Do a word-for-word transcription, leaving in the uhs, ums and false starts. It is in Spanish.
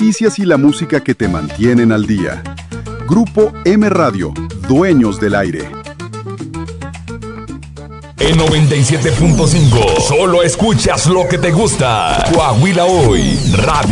noticias y la música que te mantienen al día. Grupo M Radio, dueños del aire. En noventa y siete punto cinco, solo escuchas lo que te gusta. Coahuila Hoy, Radio.